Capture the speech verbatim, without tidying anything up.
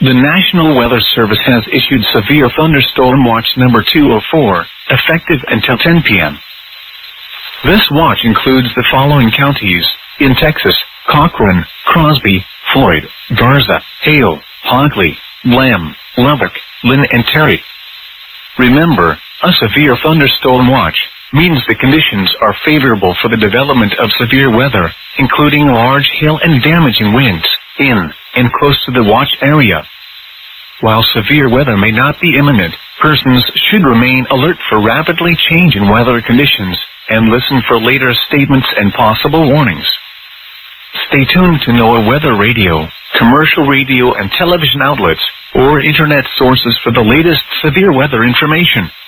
The National Weather Service has issued Severe Thunderstorm Watch number two oh four, effective until ten p.m. This watch includes the following counties in Texas: Cochran, Crosby, Floyd, Garza, Hale, Hockley, Blam, Lubbock, Lynn, and Terry. Remember, a severe thunderstorm watch means the conditions are favorable for the development of severe weather, including large hail and damaging winds, in and close to the watch area. While severe weather may not be imminent, persons should remain alert for rapidly changing weather conditions and listen for later statements and possible warnings. Stay tuned to NOAA Weather Radio, commercial radio and television outlets, or internet sources for the latest severe weather information.